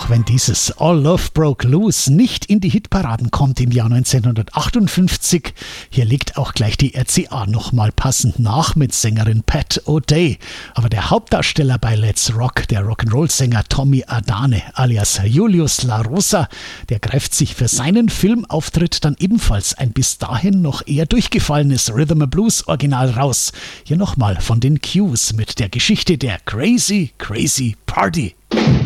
Auch wenn dieses All Love Broke Loose nicht in die Hitparaden kommt im Jahr 1958, hier liegt auch gleich die RCA nochmal passend nach mit Sängerin Pat O'Day. Aber der Hauptdarsteller bei Let's Rock, der Rock'n'Roll-Sänger Tommy Adane alias Julius La Rosa, der greift sich für seinen Filmauftritt dann ebenfalls ein bis dahin noch eher durchgefallenes Rhythm and Blues Original raus. Hier nochmal von den Q's mit der Geschichte der Crazy Crazy Party.